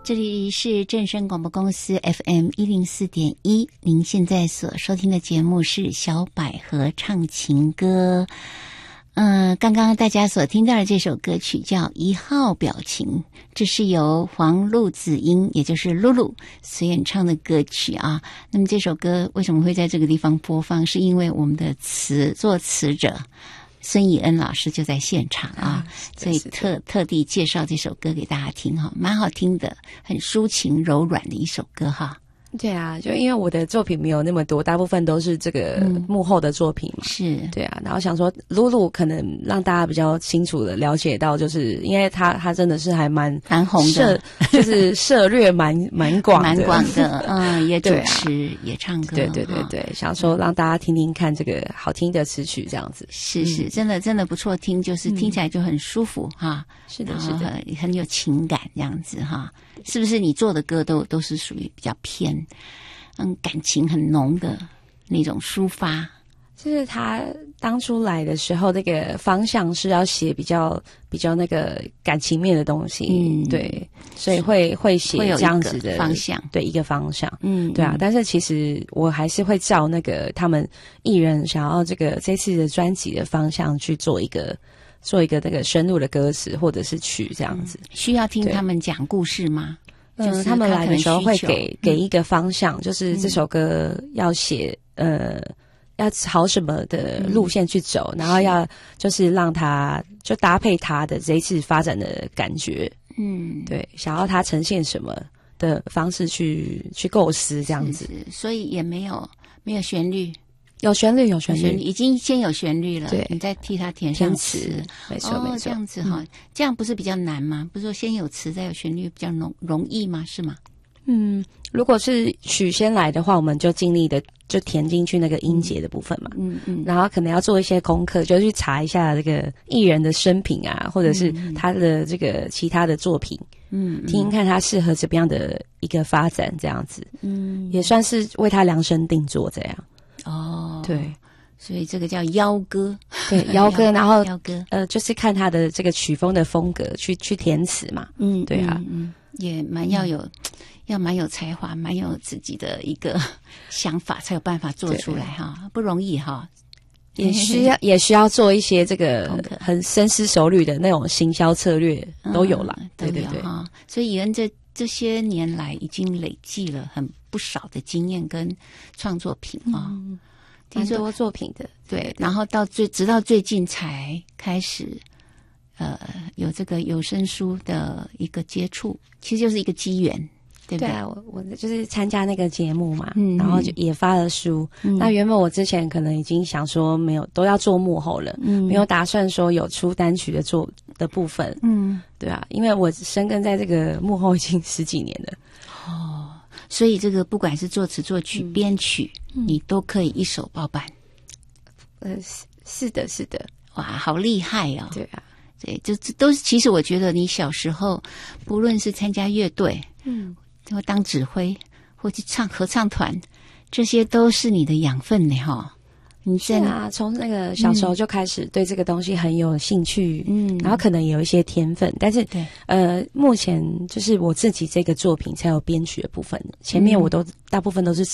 这里是正声广播公司 FM104.1，您现在所收听的节目是小百合唱情歌。刚刚大家所听到的这首歌曲叫《一号表情》，这是由黄路子英，也就是露露所演唱的歌曲啊。那么这首歌为什么会在这个地方播放？是因为我们的作词者孙以恩老师就在现场啊，所以特地介绍这首歌给大家听哈，蛮好听的，很抒情柔软的一首歌哈。 对啊，就因为我的作品没有那么多，大部分都是这个幕后的作品嘛， 是对啊，然后想说露露可能让大家比较清楚的了解到，就是因为他真的是还蛮红的， 就是涉略蛮广的，也主持、也唱歌， 对，想说让大家听听看这个好听的词曲这样子， 是真的不错听，就是听起来就很舒服哈， 是的， 很有情感这样子哈。是不是你做的歌都是属于比较偏感情很浓的那种抒发？ 就是他当初来的时候，那个方向是要写比较那个感情面的东西，对，所以会写这样子的方向， 对，一个方向，对啊。但是其实我还是会照那个他们艺人想要这次的专辑的方向去做一个那个深入的歌词或者是曲这样子。 需要听他们讲故事吗？就是他们来的时候会给一个方向，就是这首歌要写要朝什么的路线去走，然后要就是让他就搭配他的这一次发展的感觉，对，想要他呈现什么的方式去构思这样子， 是所以也没有旋律。 有旋律， 已经先有旋律了， 对， 你再替他填上词， 没错， 这样子哈，这样不是比较难吗？不是说先有词再有旋律比较容易吗？是吗？ 如果是曲先来的话，我们就尽力的就填进去那个音节的部分嘛，然后可能要做一些功课，就去查一下这个艺人的生平啊，或者是他的这个其他的作品，听听看他适合怎么样的一个发展，这样子，也算是为他量身定做这样。对， 所以这个叫邀歌， 对，邀歌，然后邀歌， 就是看他的这个曲风的风格去填词嘛，对啊， 也蛮蛮有才华，蛮有自己的一个想法，才有办法做出来哈，不容易哈， 也需要做一些这个很深思熟虑的那种行销策略都有啦，对哈，所以以恩这些年来已经累积了很不少的经验跟创作品啊， 挺多作品的， 对，然后直到最近才开始有这个有声书的一个接触，其实就是一个机缘，对不对？ 对啊，我就是参加那个节目嘛，然后就也发了书。那原本我之前可能已经想说没有都要做幕后了，没有打算说有出单曲的部分，对啊，因为我深耕在这个幕后已经10几年了。 所以这个不管是作词作曲编曲，你都可以一手包办。 是的， 哇，好厉害哦！ 对啊， 对，这都是其实我觉得你小时候不论是参加乐队，或当指挥，或去唱合唱团，这些都是你的养分呢哈。你是啊，从那个小时候就开始对这个东西很有兴趣，然后可能也有一些天分，但是目前就是我自己这个作品才有编曲的部分，前面我都大部分都是